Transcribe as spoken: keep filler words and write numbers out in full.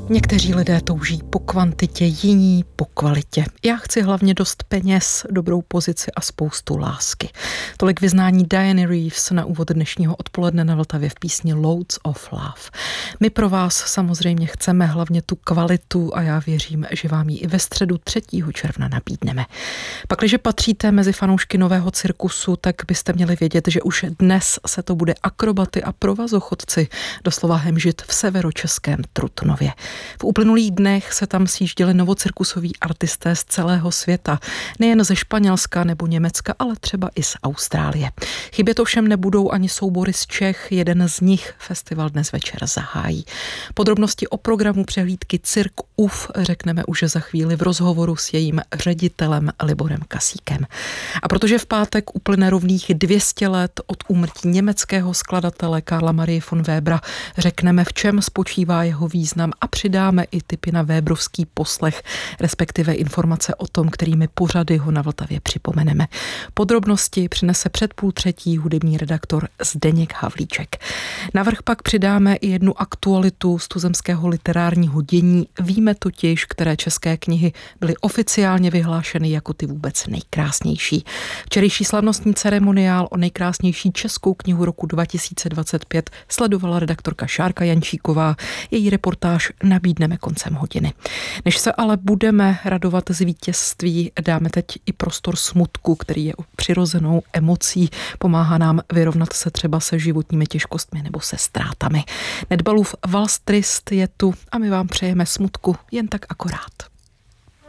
Někteří lidé touží po kvantitě, jiní po kvalitě. Já chci hlavně dost peněz, dobrou pozici a spoustu lásky. Tolik vyznání Diany Reeves na úvod dnešního odpoledne na Vltavě v písni Loads of Love. My pro vás samozřejmě chceme hlavně tu kvalitu a já věřím, že vám ji i ve středu třetího června nabídneme. Pakliže patříte mezi fanoušky nového cirkusu, tak byste měli vědět, že už dnes se to bude akrobaty a provazochodci doslova hemžit v severočeském Trutnově. V uplynulých dnech se tam sjížděli novocirkusoví artisté z celého světa, nejen ze Španělska nebo Německa, ale třeba i z Austrálie. Chybět ovšem nebudou ani soubory z Čech, jeden z nich festival dnes večer zahájí. Podrobnosti o programu přehlídky Cirk U F řekneme už za chvíli v rozhovoru s jejím ředitelem Liborem Kasíkem. A protože v pátek uplyne rovných dvě stě let od úmrtí německého skladatele Karla Marie von Webera, řekneme, v čem spočívá jeho význam a přidáme i tipy na Webrovský poslech, respektive informace o tom, kterými pořady ho na Vltavě připomeneme. Podrobnosti přinese před půl třetí hudební redaktor Zdeněk Havlíček. Navrch pak přidáme i jednu aktualitu z tuzemského literárního dění. Víme totiž, které české knihy byly oficiálně vyhlášeny jako ty vůbec nejkrásnější. Včerejší slavnostní ceremoniál o nejkrásnější českou knihu roku dva tisíce dvacet pět sledovala redaktorka Šárka Jančíková. Její reportáž nabídneme koncem hodiny. Než se ale budeme radovat z vítězství, dáme teď i prostor smutku, který je přirozenou emocí. Pomáhá nám vyrovnat se třeba se životními těžkostmi nebo se ztrátami. Nedbalův Valstrist je tu a my vám přejeme smutku jen tak akorát.